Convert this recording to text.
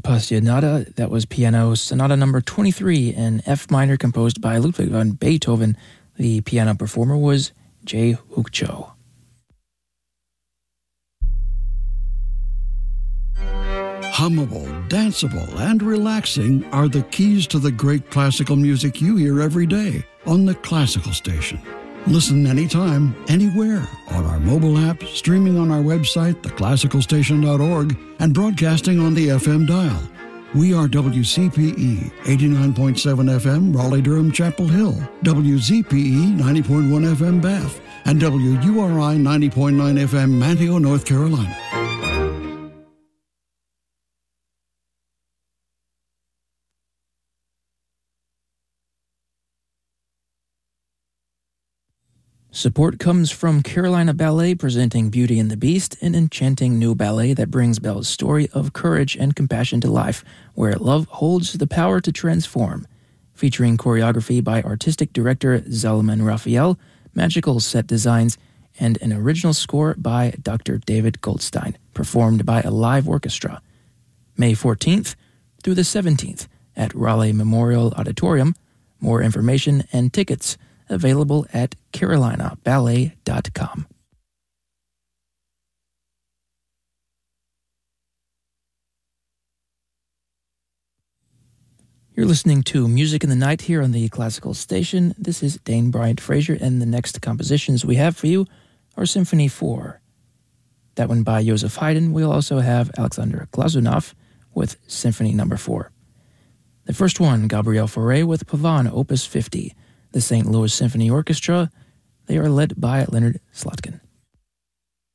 Appassionata, that was piano sonata number 23 in F minor composed by Ludwig van Beethoven. The piano performer was Jae Hook Cho. Hummable, danceable, and relaxing are the keys to the great classical music you hear every day on the Classical Station. Listen anytime, anywhere, on our mobile app, streaming on our website, theclassicalstation.org, and broadcasting on the FM dial. We are WCPE 89.7 FM, Raleigh-Durham, Chapel Hill, WZPE 90.1 FM, Bath, and WURI 90.9 FM, Manteo, North Carolina. Support comes from Carolina Ballet, presenting Beauty and the Beast, an enchanting new ballet that brings Belle's story of courage and compassion to life, where love holds the power to transform. Featuring choreography by artistic director Zalman Raphael, magical set designs, and an original score by Dr. David Goldstein, performed by a live orchestra. May 14th through the 17th at Raleigh Memorial Auditorium. More information and tickets available at carolinaballet.com. You're listening to Music in the Night here on the Classical Station. This is Dane Bryant Frazier, and the next compositions we have for you are Symphony 4. That one by Joseph Haydn. We'll also have Alexander Glazunov with Symphony No. 4. The first one, Gabriel Fauré with Pavane, Opus 50. The St. Louis Symphony Orchestra, they are led by Leonard Slotkin.